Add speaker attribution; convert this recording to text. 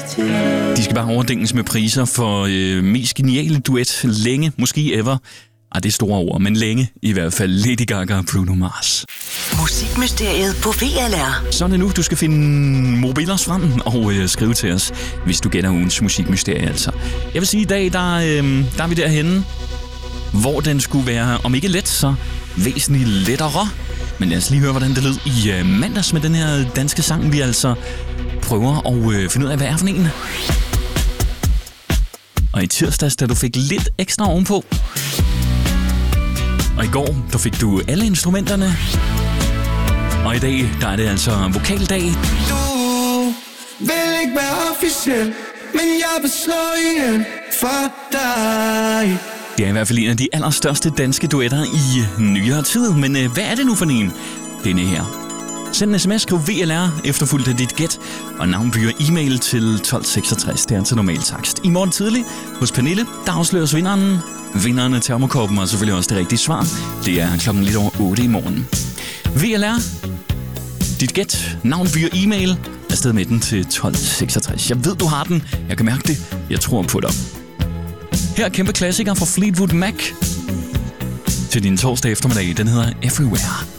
Speaker 1: De skal bare overdænges med priser for mest geniale duet længe, måske ever. Det er store ord, men længe i hvert fald. Lady Gaga og Bruno Mars.
Speaker 2: Musikmysteriet på VLR.
Speaker 1: Så er det nu, du skal finde mobilers frem og skrive til os, hvis du gætter ugens musikmysterie altså. Jeg vil sige, i dag der er vi derhenne, hvor den skulle være, om ikke let, så væsentligt lettere. Men lad os lige høre, hvordan det lød i mandags med den her danske sang, vi altså prøver at finde ud af, hvad er for en. Og i tirsdags, da du fik lidt ekstra ovenpå. Og i går, der fik du alle instrumenterne. Og i dag, der er det altså vokaldag.
Speaker 3: Du vil ikke være officiel, men jeg vil slå igen for dig.
Speaker 1: Det er i hvert fald en af de allerstørste danske duetter i nyere tid. Men hvad er det nu for en? Denne her. Send en sms, skriv VLR efterfulgt af dit gæt, og navnbyder e-mail til 1266. Det er til normal takst. I morgen tidlig hos Pernille, der afsløres vinderen. Vinderen af termokoppen og selvfølgelig også det rigtige svar. Det er klokken lidt over 8 i morgen. VLR, dit gæt, navnbyder e-mail, afsted med den til 1266. Jeg ved, du har den. Jeg kan mærke det. Jeg tror på dig. Her er kæmpe klassiker fra Fleetwood Mac til din torsdag eftermiddag. Den hedder Everywhere.